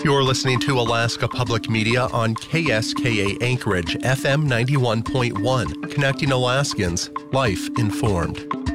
You're listening to Alaska Public Media on KSKA Anchorage, FM 91.1, connecting Alaskans, life informed.